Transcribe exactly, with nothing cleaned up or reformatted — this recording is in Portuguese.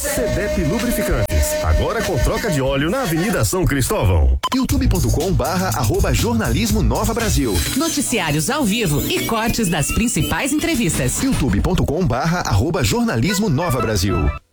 Sedep Lubrificantes, agora com troca de óleo na Avenida São Cristóvão. youtube ponto com barra arroba jornalismo Nova Brasil. Noticiários ao vivo e cortes das principais entrevistas. youtube ponto com barra arroba jornalismo Nova Brasil.